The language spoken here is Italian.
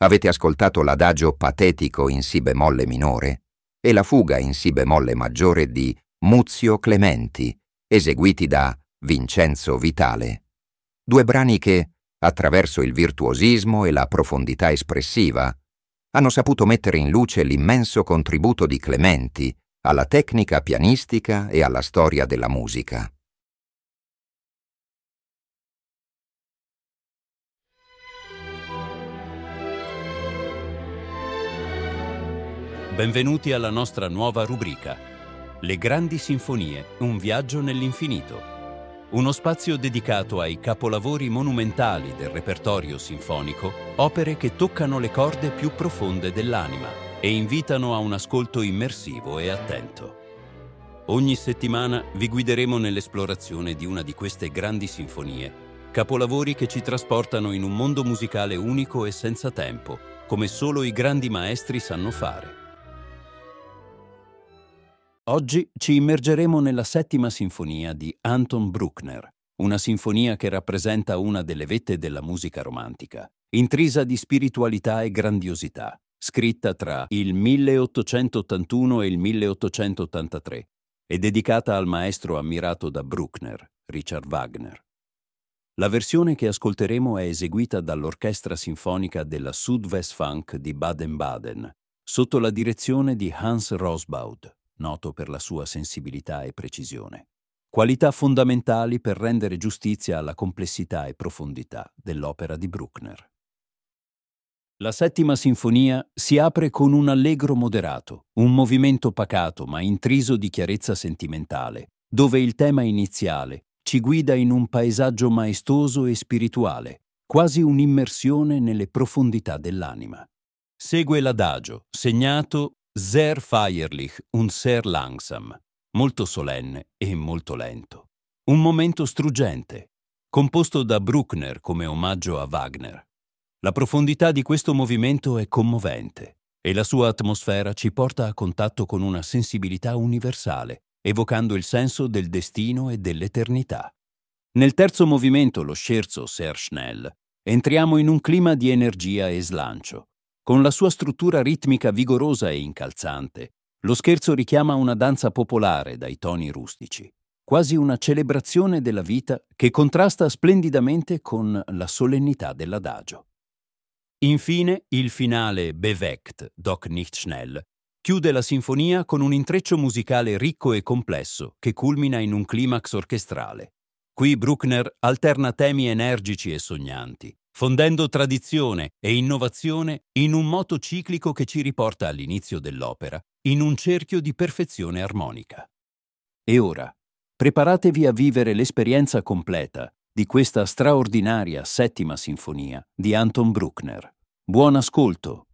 Avete ascoltato l'adagio patetico in si bemolle minore e la fuga in si bemolle maggiore di Muzio Clementi, eseguiti da Vincenzo Vitale. Due brani che, attraverso il virtuosismo e la profondità espressiva, hanno saputo mettere in luce l'immenso contributo di Clementi alla tecnica pianistica e alla storia della musica. Benvenuti alla nostra nuova rubrica, Le grandi sinfonie, un viaggio nell'infinito. Uno spazio dedicato ai capolavori monumentali del repertorio sinfonico, opere che toccano le corde più profonde dell'anima e invitano a un ascolto immersivo e attento. Ogni settimana vi guideremo nell'esplorazione di una di queste grandi sinfonie, capolavori che ci trasportano in un mondo musicale unico e senza tempo, come solo i grandi maestri sanno fare. Oggi ci immergeremo nella settima sinfonia di Anton Bruckner, una sinfonia che rappresenta una delle vette della musica romantica, intrisa di spiritualità e grandiosità, scritta tra il 1881 e il 1883 e dedicata al maestro ammirato da Bruckner, Richard Wagner. La versione che ascolteremo è eseguita dall'Orchestra Sinfonica della Südwestfunk di Baden-Baden, sotto la direzione di Hans Rosbaud, noto per la sua sensibilità e precisione. Qualità fondamentali per rendere giustizia alla complessità e profondità dell'opera di Bruckner. La settima sinfonia si apre con un allegro moderato, un movimento pacato ma intriso di chiarezza sentimentale, dove il tema iniziale ci guida in un paesaggio maestoso e spirituale, quasi un'immersione nelle profondità dell'anima. Segue l'adagio, segnato sehr feierlich und sehr langsam, molto solenne e molto lento. Un momento struggente, composto da Bruckner come omaggio a Wagner. La profondità di questo movimento è commovente e la sua atmosfera ci porta a contatto con una sensibilità universale, evocando il senso del destino e dell'eternità. Nel terzo movimento, lo scherzo sehr schnell, entriamo in un clima di energia e slancio. Con la sua struttura ritmica vigorosa e incalzante, lo scherzo richiama una danza popolare dai toni rustici, quasi una celebrazione della vita che contrasta splendidamente con la solennità dell'adagio. Infine, il finale Bewegt, doch nicht schnell, chiude la sinfonia con un intreccio musicale ricco e complesso che culmina in un climax orchestrale. Qui Bruckner alterna temi energici e sognanti, fondendo tradizione e innovazione in un moto ciclico che ci riporta all'inizio dell'opera, in un cerchio di perfezione armonica. E ora, preparatevi a vivere l'esperienza completa di questa straordinaria settima sinfonia di Anton Bruckner. Buon ascolto!